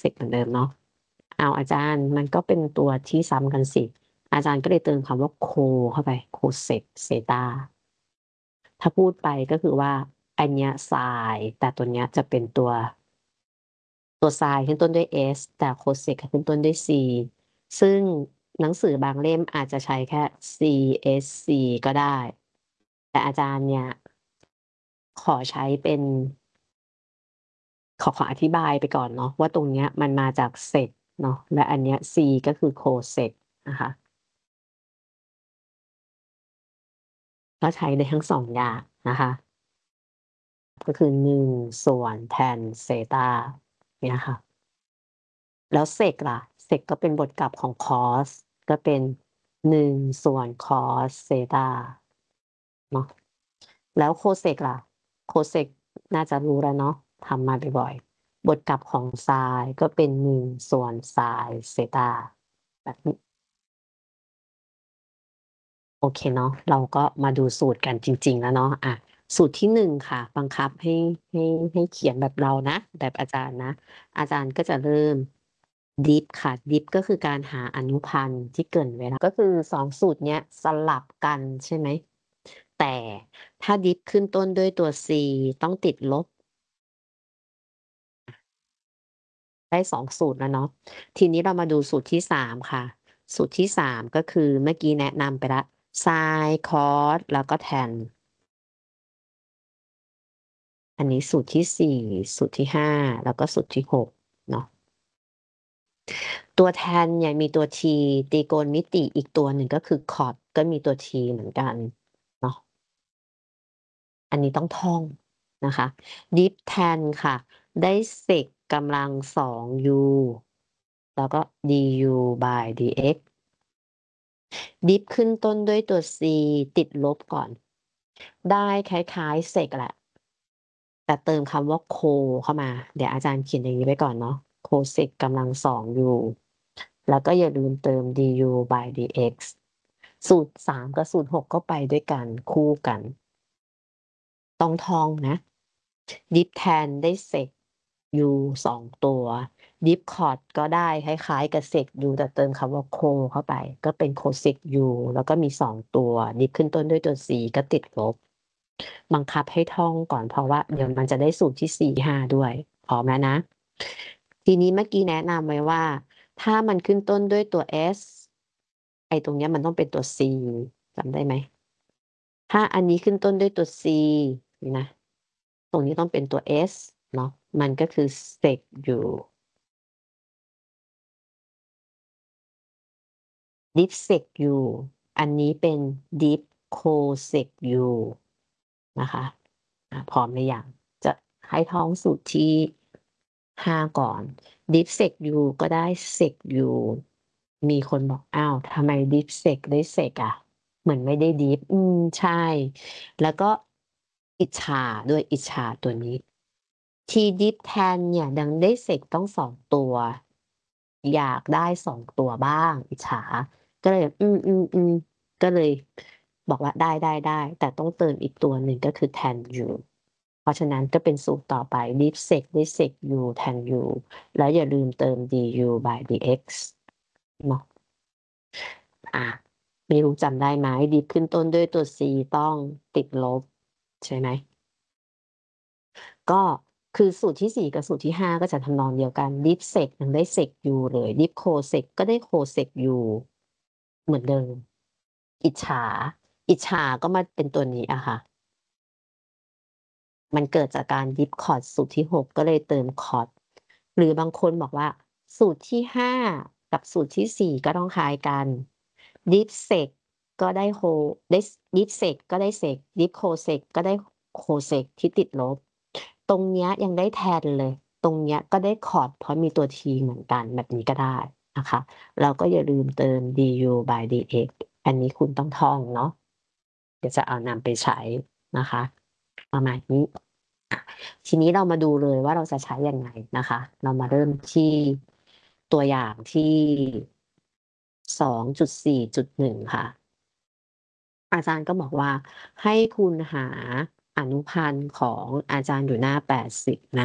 cosec เหมือนเดิมเนาะเอาอาจารย์มันก็เป็นตัวที่ซ้ำกันสิอาจารย์ก็เลยเติมคำว่า co เข้าไป cosec เซตาถ้าพูดไปก็คือว่าอันเนี้ย sin แต่ตัวเนี้ยจะเป็นตัว sin ขึ้นต้นด้วย s แต่ cosec ขึ้นต้นด้วย c ซึ่งหนังสือบางเล่มอาจจะใช้แค่ csc ก็ได้ แต่อาจารย์เนี่ยขอใช้เป็นขออธิบายไปก่อนเนาะว่าตรงเนี้ยมันมาจากเซกเนาะและอันเนี้ย c ก็คือโคเซกนะคะก็ใช้ได้ทั้งสองอย่างนะคะก็คือ1 ส่วนแทนเซตาเนี่ยค่ะแล้วเซกล่ะเซกก็เป็นบทกลับของคอสก็เป็น1 ส่วนคอสเซตาเนาะแล้วโคเซกล่ะโคเซกน่าจะรู้แล้วเนาะทำมาบ่อยๆบทกลับของไซน์ก็เป็น1 ส่วนไซน์เซตาแบบนี้ โอเคเนาะเราก็มาดูสูตรกันจริงๆแล้วเนาะสูตรที่1ค่ะบังคับให้ให้เขียนแบบเรานะแบบอาจารย์นะอาจารย์ก็จะเริ่มดิฟค่ะดิฟก็คือการหาอนุพันธ์ที่เกริ่นไว้แล้วก็คือ2สูตรเนี้ยสลับกันใช่ไหมแต่ถ้าดิฟขึ้นต้นด้วยตัว c ต้องติดลบได้2สูตรแล้วเนาะทีนี้เรามาดูสูตรที่3ค่ะสูตรที่3ก็คือเมื่อกี้แนะนำไปแล้ว sin cos แล้วก็ tan อันนี้สูตรที่4สูตรที่5แล้วก็สูตรที่6เนาะตัวแทนเนี่ยมีตัว t ตรีโกณมิติอีกตัวหนึ่งก็คือ cot ก็มีตัว t เหมือนกันเนาะอันนี้ต้องท่องนะคะ div tan ค่ะได้เศษกำลัง2u แล้วก็ du by dx div ขึ้นต้นด้วยตัว c ติดลบก่อนได้คล้ายๆเศษแหละ แต่เติมคำว่าโคเข้ามาเดี๋ยวอาจารย์เขียนอย่างนี้ไว้ก่อนเนาะโคเซกกำลัง2u แล้วก็อย่าลืมเติม du by dx สูตร3กับสูตร6ก็ไปด้วยกันคู่กันต้องท่องนะดิฟแทนได้เซก u 2ตัวดิฟคอร์ดก็ได้คล้ายๆกับเซก u แต่เติมคำว่าโคเข้าไปก็เป็นโคเซก u แล้วก็มี2ตัวดิฟขึ้นต้นด้วยตัว c ก็ติดลบบังคับให้ท่องก่อนเพราะว่าเดี๋ยวมันจะได้สูตรที่4 5ด้วยพร้อมแล้วนะทีนี้เมื่อกี้แนะนำไว้ว่าถ้ามันขึ้นต้นด้วยตัว s ไอ้ตรงเนี้ยมันต้องเป็นตัว c จำได้ไหมถ้าอันนี้ขึ้นต้นด้วยตัว c นี่นะตรงนี้ต้องเป็นตัว s เนาะมันก็คือ sec u dip sec u อันนี้เป็น dip cosec u นะคะพร้อมหรือยังจะให้ท่องสูตรที่5ก่อน dip sec u ก็ได้ sec u มีคนบอกอ้าวทำไม dip sec ได้ sec อะเหมือนไม่ได้ dip ใช่ แล้วก็อิจฉาด้วยอิจฉาตัวนี้ t dip tan เนี่ยดังได้ sec ต้อง2ตัวอยากได้2ตัวบ้างอิจฉาก็เลยก็เลยบอกว่าได้แต่ต้องเติมอีกตัวหนึ่งก็คือ tan u เพราะฉะนั้นก็เป็นสูตรต่อไป dip sec ได้ sec u tan u แล้วอย่าลืมเติม du by dx เนาะไม่รู้จำได้ไหม dip ขึ้นต้นด้วยตัว c ต้องติดลบใช่ไหมก็คือสูตรที่4กับสูตรที่5ก็จะทำนองเดียวกัน dip sec ยังได้ sec u เลย dip cosec ก็ได้ cosec u เหมือนเดิมอิจฉาก็มาเป็นตัวนี้อะค่ะมันเกิดจากการ dip cot สูตรที่6ก็เลยเติม cot หรือบางคนบอกว่าสูตรที่5กับสูตรที่4ก็ต้องคล้ายกัน dip sec ก็ได้ได้ dip sec ก็ได้ sec dip cosec ก็ได้ cosec ที่ติดลบตรงเนี้ยยังได้แทนเลยตรงเนี้ยก็ได้คอร์ดเพราะมีตัว t เหมือนกันแบบนี้ก็ได้นะคะเราก็อย่าลืมเติม du by dx อันนี้คุณต้องท่องเนาะเดี๋ยวจะเอานำไปใช้นะคะประมาณนี้ทีนี้เรามาดูเลยว่าเราจะใช้ยังไงนะคะเรามาเริ่มที่ตัวอย่างที่2.4.1ค่ะอาจารย์ก็บอกว่าให้คุณหาอนุพันธ์ของอาจารย์อยู่หน้า80นะ